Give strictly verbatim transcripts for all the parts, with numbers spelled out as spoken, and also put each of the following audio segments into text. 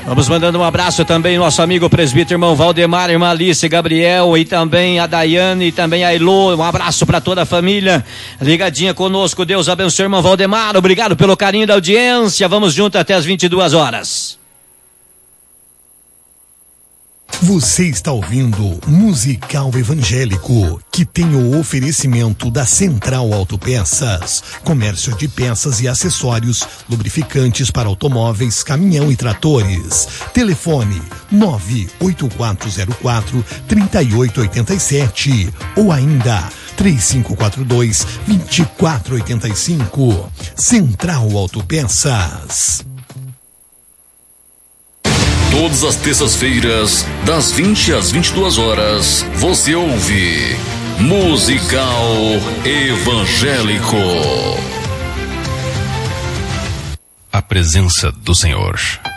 Vamos mandando um abraço também nosso amigo presbítero irmão Valdemar, irmã Alice, Gabriel e também a Daiane e também a Elô. Um abraço para toda a família ligadinha conosco. Deus abençoe, irmão Valdemar. Obrigado pelo carinho da audiência. Vamos junto até as vinte e duas horas. Você está ouvindo Musical Evangélico, que tem o oferecimento da Central Autopeças, comércio de peças e acessórios, lubrificantes para automóveis, caminhão e tratores. Telefone nove oito quatro zero quatro, três oito oito sete ou ainda três cinco quatro dois, dois quatro oito cinco. Central Autopeças. Todas as terças-feiras, das vinte às vinte e duas horas, você ouve Musical Evangélico. A presença do Senhor.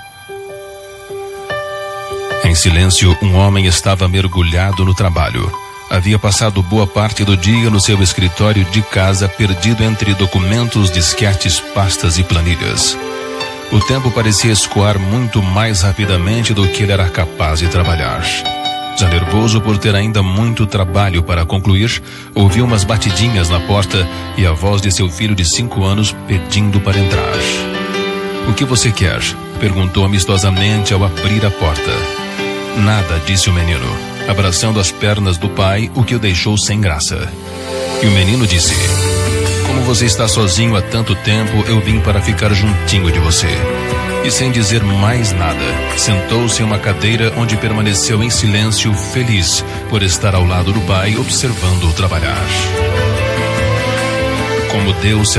Em silêncio, um homem estava mergulhado no trabalho. Havia passado boa parte do dia no seu escritório de casa, perdido entre documentos, disquetes, pastas e planilhas. O tempo parecia escoar muito mais rapidamente do que ele era capaz de trabalhar. Já nervoso por ter ainda muito trabalho para concluir, ouviu umas batidinhas na porta e a voz de seu filho de cinco anos pedindo para entrar. "O que você quer?" perguntou amistosamente ao abrir a porta. "Nada", disse o menino, abraçando as pernas do pai, o que o deixou sem graça. E o menino disse: "Como você está sozinho há tanto tempo, eu vim para ficar juntinho de você." E sem dizer mais nada, sentou-se em uma cadeira onde permaneceu em silêncio, feliz por estar ao lado do pai, observando-o trabalhar. Como Deus